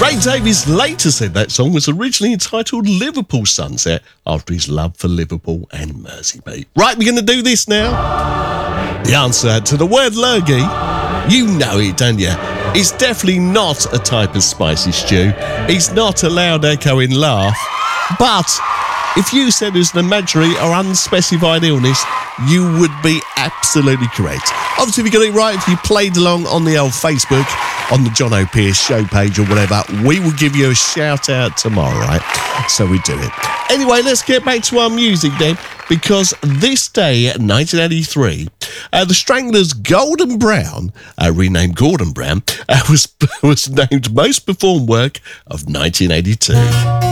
Ray Davies later said that song was originally entitled Liverpool Sunset after his love for Liverpool and Merseybeat. Right, we're going to do this now. The answer to the word lurgy, you know it, don't you? It's definitely not a type of spicy stew. It's not a loud echoing laugh. But if you said it was an imaginary or unspecified illness, you would be absolutely correct. Obviously, if you got it right, if you played along on the old Facebook, on the John O'Pearce show page or whatever, we will give you a shout out tomorrow, right? So we do it. Anyway, let's get back to our music then, because this day, 1983, the Stranglers' Golden Brown, renamed Gordon Brown, was named Most Performed Work of 1982.